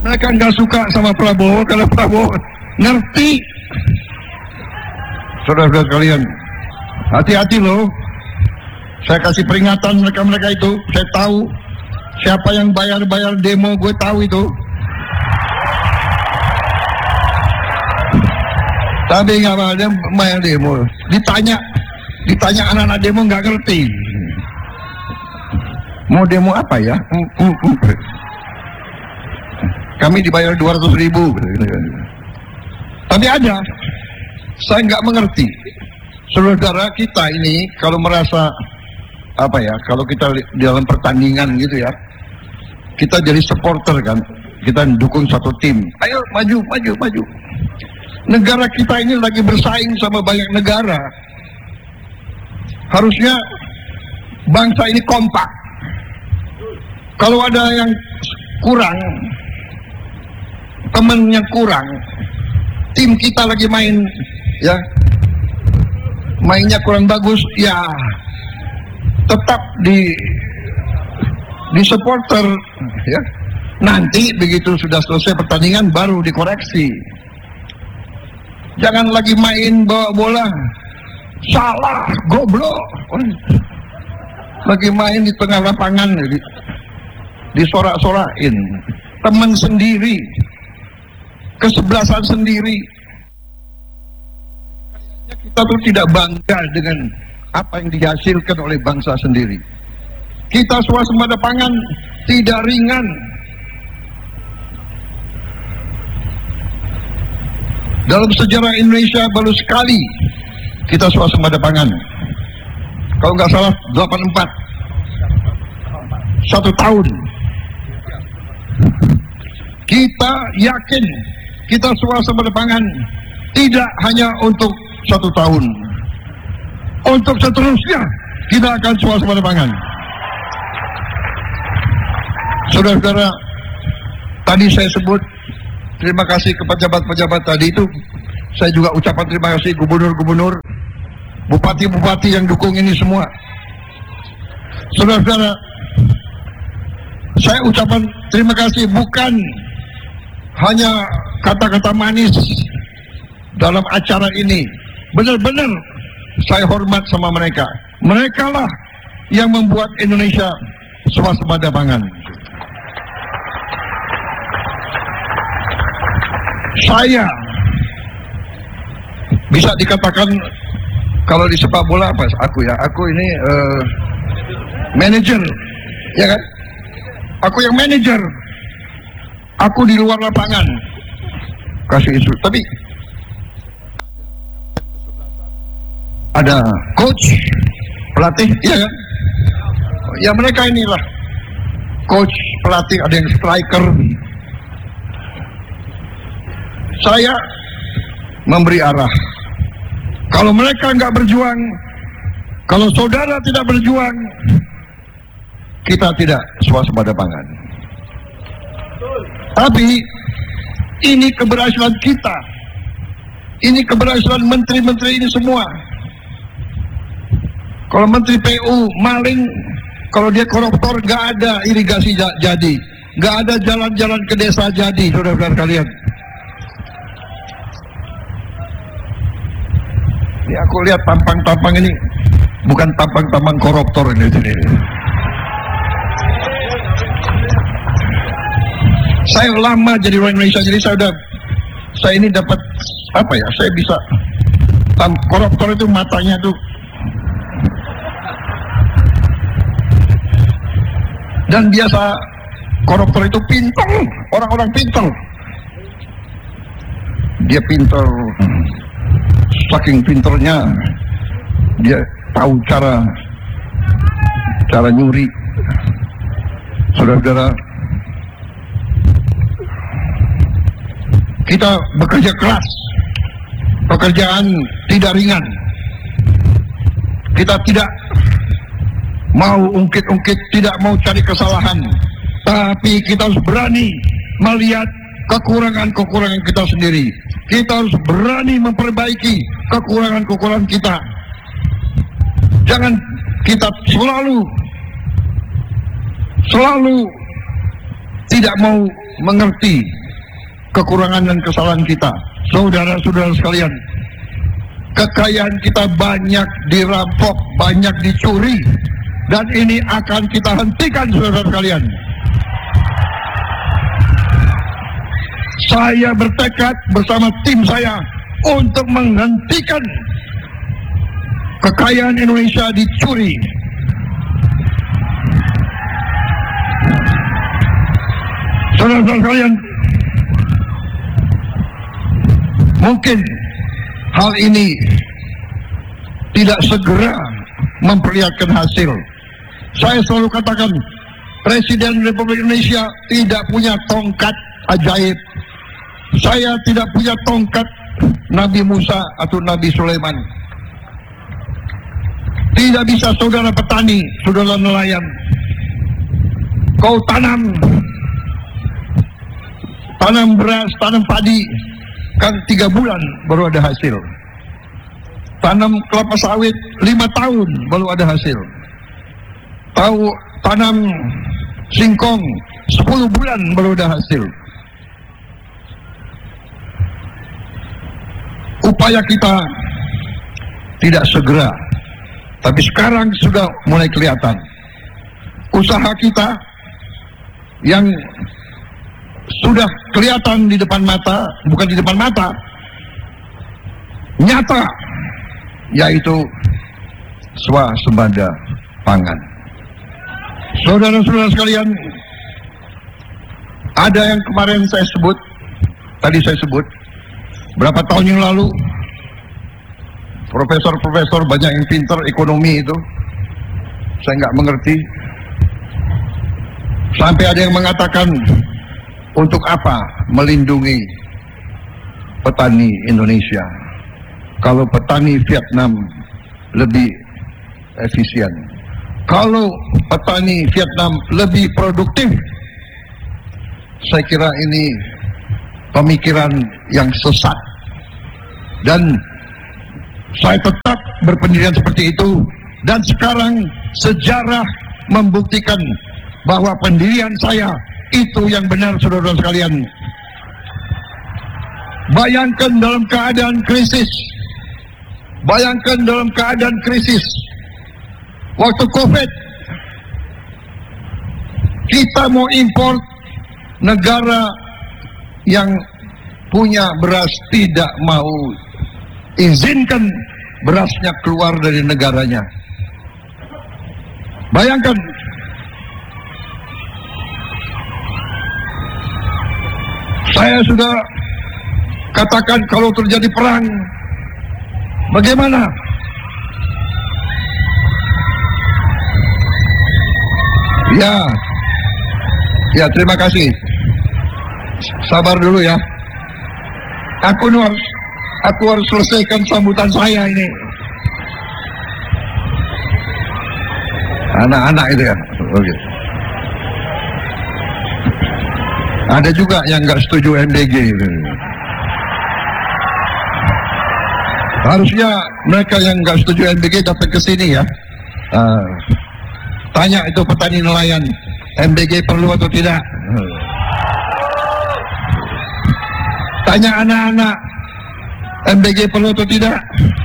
Mereka nggak suka sama Prabowo karena Prabowo ngerti. Saudara-saudara sekalian, hati-hati loh. Saya kasih peringatan mereka itu. Saya tahu siapa yang bayar demo, gue tahu itu. Tapi nggak ada bayar demo. Ditanya anak-anak demo nggak ngerti. Mau demo apa ya? Kami dibayar 200.000. Tapi ada. Saya nggak mengerti. Saudara kita ini kalau merasa apa ya? Kalau kita di dalam pertandingan gitu ya, kita jadi supporter kan. Kita dukung satu tim. Ayo maju. Negara kita ini lagi bersaing sama banyak negara. Harusnya bangsa ini kompak. Kalau ada yang kurang, temennya kurang, tim kita lagi main, ya, mainnya kurang bagus, ya, tetap di supporter, ya. Nanti begitu sudah selesai pertandingan baru dikoreksi. Jangan lagi main bawa bola, salah, goblok. Lagi main di tengah lapangan, disorak-sorakin, teman sendiri, kesebelasan sendiri. Kayaknya kita tuh tidak bangga dengan apa yang dihasilkan oleh bangsa sendiri. Kita swasembada pangan tidak ringan. Dalam sejarah Indonesia baru sekali kita swasembada pangan. Kalau nggak salah 84, 1 tahun. Kita yakin kita swasembada pangan tidak hanya untuk 1 tahun. Untuk seterusnya kita akan swasembada pangan. Saudara-saudara, tadi saya sebut terima kasih ke pejabat-pejabat tadi itu. Saya juga ucapan terima kasih gubernur-gubernur, bupati-bupati yang dukung ini semua. Saudara-saudara, saya ucapan terima kasih bukan hanya kata-kata manis dalam acara ini. Benar-benar saya hormat sama mereka. Mereka lah yang membuat Indonesia swasembada pangan. Saya bisa dikatakan kalau di sepak bola apa? Aku ini manajer, ya kan? Aku yang manajer. Aku di luar lapangan kasih isu. Tapi ada coach, pelatih, ya kan? Ya mereka inilah coach, pelatih, ada yang striker. Saya memberi arah. Kalau mereka nggak berjuang, kalau saudara tidak berjuang, kita tidak swasembada pangan. Tapi ini keberhasilan kita, ini keberhasilan menteri-menteri ini semua. Kalau menteri PU maling, kalau dia koruptor, nggak ada irigasi jadi, nggak ada jalan-jalan ke desa jadi, saudara-saudara kalian. Ini aku lihat tampang-tampang ini bukan tampang-tampang koruptor ini. Saya lama jadi orang Indonesia, jadi saya ini dapat apa ya? Saya bisa koruptor itu matanya tuh, dan biasa koruptor itu pintar, orang-orang pintar. Dia pintar. Saking pinternya dia tahu cara nyuri. Saudara-saudara, kita bekerja keras, pekerjaan tidak ringan. Kita tidak mau ungkit-ungkit, tidak mau cari kesalahan, tapi kita harus berani melihat kekurangan-kekurangan kita sendiri. Kita harus berani memperbaiki kekurangan-kekurangan kita. Jangan kita selalu tidak mau mengerti kekurangan dan kesalahan kita. Saudara-saudara sekalian, kekayaan kita banyak dirampok, banyak dicuri, dan ini akan kita hentikan, saudara sekalian. Saya bertekad bersama tim saya untuk menghentikan kekayaan Indonesia dicuri. Saudara-saudara sekalian, mungkin hal ini tidak segera memperlihatkan hasil. Saya selalu katakan, Presiden Republik Indonesia tidak punya tongkat ajaib. Saya tidak punya tongkat Nabi Musa atau Nabi Sulaiman. Tidak bisa saudara petani, saudara nelayan, kau tanam beras, tanam padi, kan 3 bulan baru ada hasil. Tanam kelapa sawit 5 tahun baru ada hasil. Tanam singkong 10 bulan baru ada hasil. Upaya kita tidak segera, tapi sekarang sudah mulai kelihatan. Usaha kita yang sudah kelihatan di depan mata, bukan di depan mata, nyata, yaitu swasembada pangan. Saudara-saudara sekalian, ada yang kemarin saya sebut, berapa tahun yang lalu, profesor-profesor banyak yang pintar ekonomi itu, saya nggak mengerti. Sampai ada yang mengatakan, untuk apa melindungi petani Indonesia kalau petani Vietnam lebih efisien, kalau petani Vietnam lebih produktif? Saya kira ini pemikiran yang sesat, dan saya tetap berpendirian seperti itu. Dan sekarang sejarah membuktikan bahwa pendirian saya itu yang benar, saudara sekalian. Bayangkan dalam keadaan krisis, waktu COVID, kita mau impor, negara yang punya beras tidak mau izinkan berasnya keluar dari negaranya. Bayangkan, saya sudah katakan kalau terjadi perang, bagaimana? Ya, terima kasih. Sabar dulu ya. Aku harus selesaikan sambutan saya ini. Anak-anak itu ya. Oke. Ada juga yang nggak setuju MBG itu. Harusnya mereka yang nggak setuju MBG datang ke sini ya. Tanya itu petani nelayan, MBG perlu atau tidak? Tanya anak-anak, MBG perlu atau tidak?